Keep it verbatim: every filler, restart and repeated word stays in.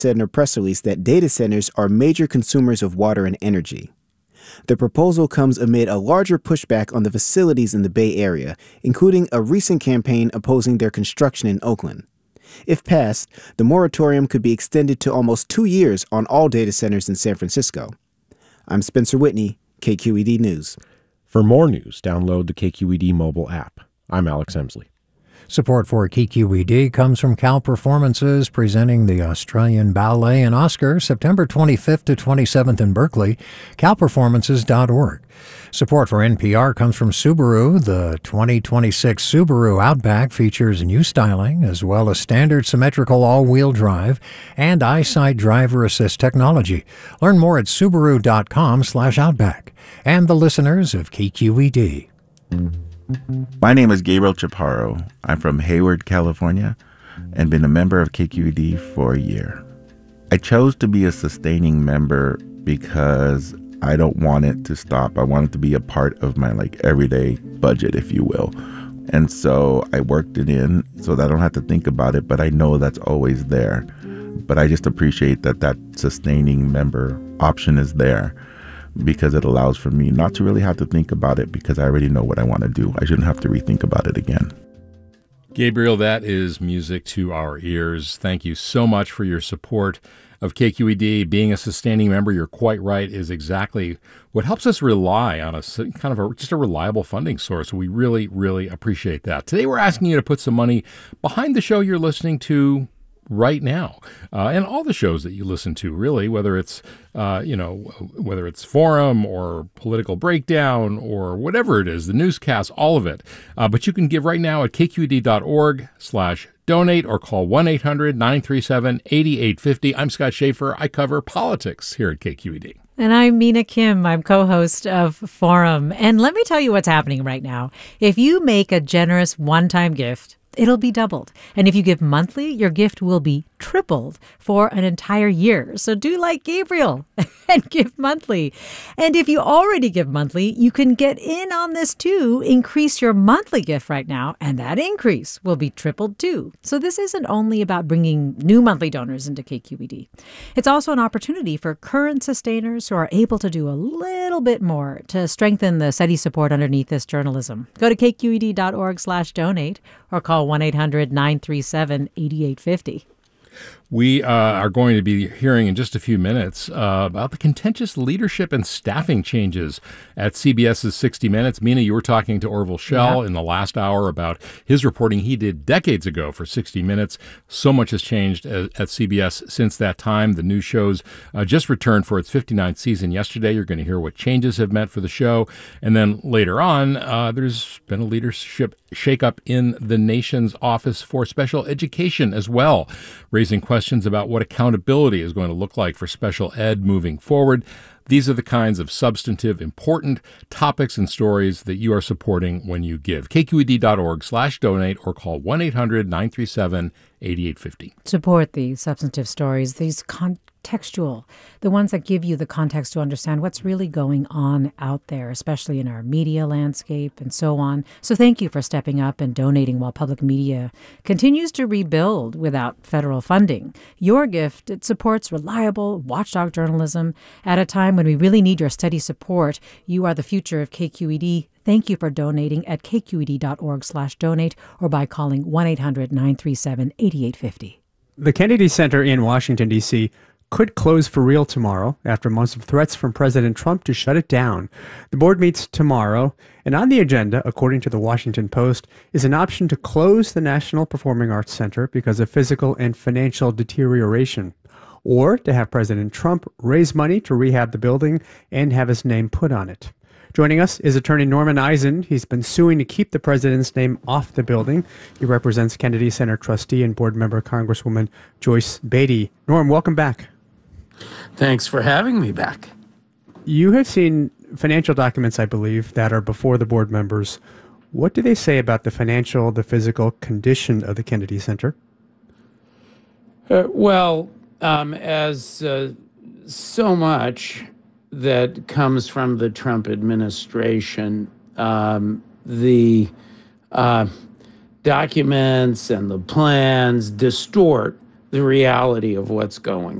said in a press release that data centers are major consumers of water and energy. The proposal comes amid a larger pushback on the facilities in the Bay Area, including a recent campaign opposing their construction in Oakland. If passed, the moratorium could be extended to almost two years on all data centers in San Francisco. I'm Spencer Whitney, K Q E D News. For more news, download the K Q E D mobile app. I'm Alex Emsley. Support for K Q E D comes from Cal Performances, presenting the Australian Ballet and Oscars September twenty-fifth to twenty-seventh in Berkeley, cal performances dot org. Support for N P R comes from Subaru. The twenty twenty-six Subaru Outback features new styling as well as standard symmetrical all-wheel drive and EyeSight driver assist technology. Learn more at subaru dot com slash outback. And the listeners of K Q E D. My name is Gabriel Chaparro. I'm from Hayward, California, and been a member of K Q E D for a year. I chose to be a sustaining member because I don't want it to stop. I want it to be a part of my like everyday budget, if you will. And so I worked it in so that I don't have to think about it, but I know that's always there. But I just appreciate that that sustaining member option is there, because it allows for me not to really have to think about it because I already know what I want to do. I shouldn't have to rethink about it again. Gabriel, that is music to our ears. Thank you so much for your support of K Q E D. Being a sustaining member, you're quite right, is exactly what helps us rely on a kind of a, just a reliable funding source. We really, really appreciate that. Today, we're asking you to put some money behind the show you're listening to right now, uh, and all the shows that you listen to, really, whether it's, uh, you know, whether it's Forum or Political Breakdown or whatever it is, the newscast, all of it. Uh, but you can give right now at kqed.org slash donate or call one eight hundred nine three seven eight eight five zero. I'm Scott Schaefer. I cover politics here at K Q E D. And I'm Mina Kim. I'm co-host of Forum. And let me tell you what's happening right now. If you make a generous one-time gift, it'll be doubled. And if you give monthly, your gift will be tripled for an entire year. So do like Gabriel and give monthly. And if you already give monthly, you can get in on this too. Increase your monthly gift right now, and that increase will be tripled too. So this isn't only about bringing new monthly donors into K Q E D. It's also an opportunity for current sustainers who are able to do a little bit more to strengthen the steady support underneath this journalism. Go to kqed.org slash donate or call one eight hundred nine three seven eight eight five zero. We uh, are going to be hearing in just a few minutes uh, about the contentious leadership and staffing changes at CBS's sixty minutes. Mina, you were talking to Orville Schell yeah. in the last hour about his reporting he did decades ago for sixty minutes. So much has changed at, at C B S since that time. The new show's uh, just returned for its fifty-ninth season yesterday. You're going to hear what changes have meant for the show. And then later on, uh, there's been a leadership shakeup in the nation's Office for Special Education as well, raising questions about what accountability is going to look like for special ed moving forward. These are the kinds of substantive, important topics and stories that you are supporting when you give. kqed.org slash donate or call one eight hundred nine three seven eight eight five zero. Support these substantive stories, these contextual, the ones that give you the context to understand what's really going on out there, especially in our media landscape and so on. So thank you for stepping up and donating while public media continues to rebuild without federal funding. Your gift, it supports reliable watchdog journalism at a time when we really need your steady support. You are the future of K Q E D. Thank you for donating at kqed.org slash donate or by calling one eight hundred nine three seven eight eight five zero. The Kennedy Center in Washington, D C could close for real tomorrow after months of threats from President Trump to shut it down. The board meets tomorrow, and on the agenda, according to the Washington Post, is an option to close the National Performing Arts Center because of physical and financial deterioration, or to have President Trump raise money to rehab the building and have his name put on it. Joining us is attorney Norman Eisen. He's been suing to keep the president's name off the building. He represents Kennedy Center trustee and board member Congresswoman Joyce Beatty. Norm, welcome back. Thanks for having me back. You have seen financial documents, I believe, that are before the board members. What do they say about the financial, the physical condition of the Kennedy Center? Uh, well, um, as uh, so much that comes from the Trump administration, um, the uh, documents and the plans distort the reality of what's going